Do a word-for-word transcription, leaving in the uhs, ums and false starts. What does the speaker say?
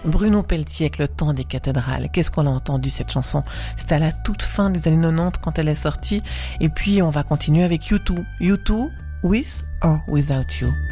Bruno Pelletier avec Le Temps des cathédrales. Qu'est-ce qu'on a entendu cette chanson? C'était à la toute fin des années quatre-vingt-dix quand elle est sortie. Et puis on va continuer avec U deux. U deux, With or Without You.